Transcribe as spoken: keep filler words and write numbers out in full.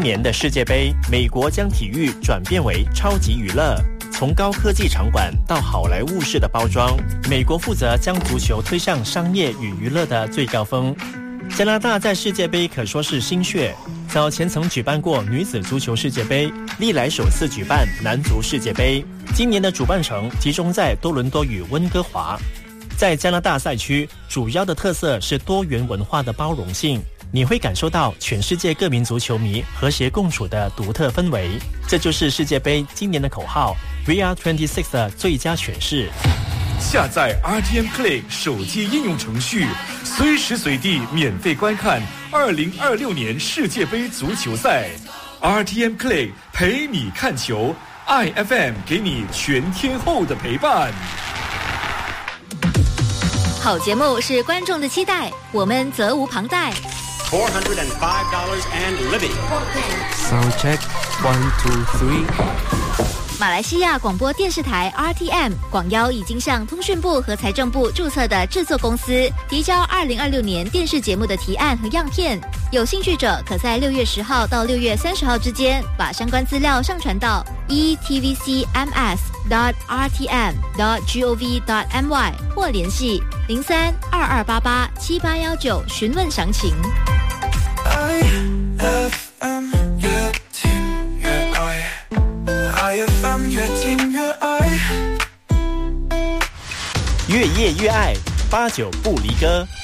年的世界杯，美国将体育转变为超级娱乐，从高科技场馆到好莱坞式的包装，美国负责将足球推向商业与娱乐的最高峰。加拿大在世界杯可说是新血，早前曾举办过女子足球世界杯，历来首次举办男足世界杯。今年的主办城集中在多伦多与温哥华。在加拿大赛区，主要的特色是多元文化的包容性，你会感受到全世界各民族球迷和谐共处的独特氛围。这就是世界杯今年的口号 We are 二十六 的最佳诠释。 下载 R T M Play 手机应用程序，随时随地免费观看二零二六年世界杯足球赛。 R T M Play 陪你看球， I F M 给你全天候的陪伴。 好节目是观众的期待，我们责无旁贷。 four hundred five dollars and living. Sound check, one, two, three. 马来西亚广播电视台 R T M 广邀已经向通讯部和财政部注册的制作公司提交二零二六年电视节目的提案和样片，有兴趣者可在六月十号到六月三十号之间把相关资料上传到 e t v c m s dot r t m dot gov dot my 或联系零三二二八八七八一九询问详情。 I F M 越听越爱 I F M 越听越爱， 越夜越爱，八九不离歌。